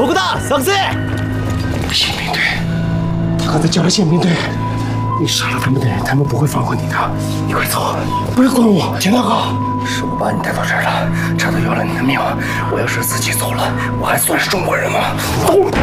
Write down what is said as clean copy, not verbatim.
老大，上车！ 宪兵队，他刚才叫了宪兵队。你杀了他们的人，他们不会放过你的。你快走，不要管我，田大哥。是我把你带到这儿了，差点要了你的命。我要是自己走了，我还算是中国人吗？走。